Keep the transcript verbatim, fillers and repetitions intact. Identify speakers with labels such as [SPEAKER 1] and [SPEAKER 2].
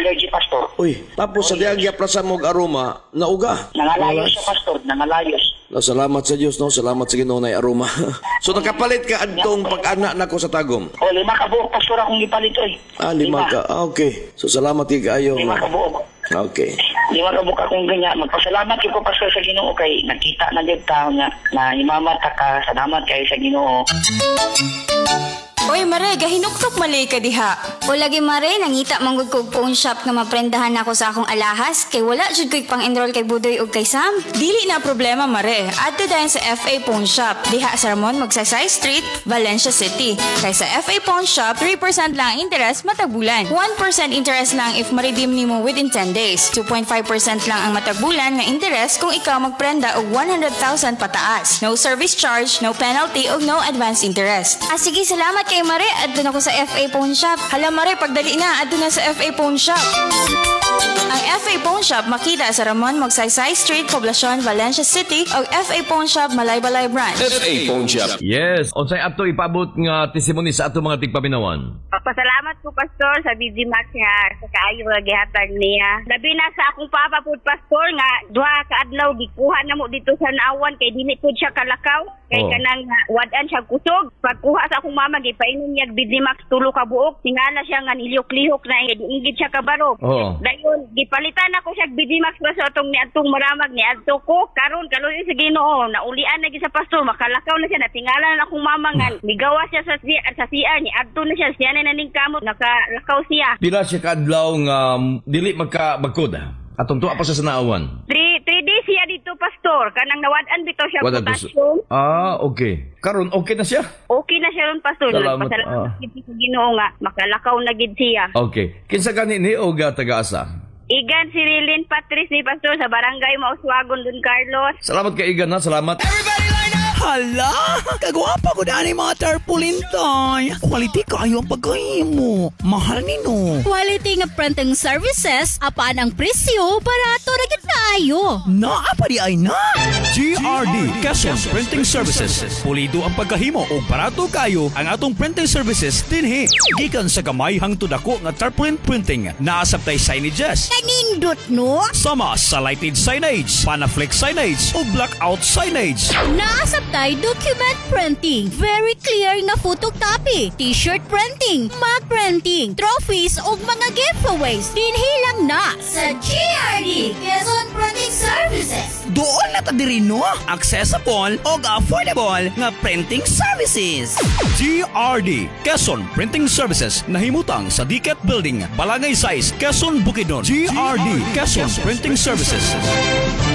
[SPEAKER 1] allergy, pastor.
[SPEAKER 2] Uy, tapos sa diagya plaza mo og aroma, nauga.
[SPEAKER 1] Nangalayos siya, pastor. Nangalayos.
[SPEAKER 2] No, salamat sa Dios, no? Salamat sa Ginoo na aroma. So nakapalit ka adtong pag-ana nako sa tagom.
[SPEAKER 1] O, lima ka buok, pastor, akong ipalit, oy.
[SPEAKER 2] Ah, lima ka. Ah, okay. So salamat kay kayo.
[SPEAKER 1] Lima ka buok.
[SPEAKER 2] Okay.
[SPEAKER 1] Lima ka buok akong ganyan. Magpasalamat ko, pastor, sa Ginoo kay nakita na dito tao nga na imamat ka. Salamat kayo sa Ginoo.
[SPEAKER 3] Oy, Mare, gahinuktok malay ka diha.
[SPEAKER 4] O lagi Mare, nangita manggod ko og phone shop nga maprendahan ako sa akong alahas kay wala jud ko'y pang-enroll kay Budoy ug kay Sam.
[SPEAKER 3] Dili na problema, Mare. Adto dayon sa F A Phone Shop. Diha sa Ramon Magsaysay Street, Valencia City. Kay sa F A Phone Shop, three percent lang ang interest matag bulan. one percent interest lang if ma-redeem nimo within ten days. two point five percent lang ang matag bulan nga interest kung ikaw magprenda og one hundred thousand pataas. No service charge, no penalty ug no advance interest.
[SPEAKER 4] Ah sige, salamat kay Mare. Adto na ko sa F A Phone Shop.
[SPEAKER 3] Hala, Mare, pagdali na, adto na sa F A Phone Shop. Ang F A Phone Shop makita sa Ramon Magsaysay Street, Poblacion, Valencia City o F A Phone Shop, Malaybalay Branch.
[SPEAKER 5] F A Phone Shop.
[SPEAKER 6] Yes, unsay ato ipabot nga testimony sa ato mga tigpaminawan.
[SPEAKER 7] Pasalamat ko, Pastor, sa B G Max nga sa kaayo nga gihatag niya. Labi na sa akong papa po, Pastor, nga duha ka adlaw gikuha na mo dito sa naawan kay dili pud siya kalakaw. Kay
[SPEAKER 6] Oh.
[SPEAKER 7] kanang uh, wadan siya kusog. Pagkuha sa akong mama gipainom niya B G Max tulo ka buok. Tingala siya nga niliyok-lihok na ingid siya kabaro.
[SPEAKER 6] Oh.
[SPEAKER 7] Dayon gipalitan ako siya B G Max pa sa atong niadtong maramag niadto ko. Karon kaluoy sa Ginoo, naulian na gyud sa pastor, makalakaw na siya, natingala na akong mama nga migawa siya sa sa C R niadto na siya, siya na naning kamot, nakalakaw siya.
[SPEAKER 6] Pila siya kadlaw nga um, dili magka magkod. Atong tuwa pa siya sa naawan.
[SPEAKER 7] Three, three days siya dito, Pastor. Kanang nawadan bitaw siya
[SPEAKER 6] Wadan to
[SPEAKER 7] potassium.
[SPEAKER 6] Ah, okay. Karon okay na siya.
[SPEAKER 7] Okay na siya ron, Pastor.
[SPEAKER 6] Salamat,
[SPEAKER 7] Pasalamat
[SPEAKER 6] ah.
[SPEAKER 7] gid sa Ginoo nga makalakaw na gid siya.
[SPEAKER 6] Okay. Kinsa kanini o ga taga-asa?
[SPEAKER 7] Igan si Rilin Patrice ni Pastor sa barangay Mauswagon, Don Carlos.
[SPEAKER 6] Salamat kay Igan, ha. Salamat.
[SPEAKER 8] Hala, kagwapa ko daan yung mga tarpaulin tay. Quality kayo ang pagkahimo. Mahal nino.
[SPEAKER 9] Quality nga printing services, apaan ang presyo, barato na gid kaayo.
[SPEAKER 8] Naa pa di ay na. G R D Quezon Printing Services. Pulido ang pagkahimo o barato kayo ang atong printing services dinhi. Gikan sa kamay hangtod ako nga tarpaulin printing. Naasabtay signages.
[SPEAKER 9] Kanindot no?
[SPEAKER 8] Sama sa lighted signage, panaflex signage o blackout signage.
[SPEAKER 9] Naasabtay document printing, very clear nga photocopy, t-shirt printing, mug printing, trophies ug mga giveaways. Dinhi lang na sa G R D Quezon Printing Services.
[SPEAKER 8] Doon na ta diri no, accessible o affordable nga printing services. G R D Quezon Printing Services nahimutang sa D C A T Building, Balangay Size, Quezon, Bukidnon. G R D Quezon Printing Services.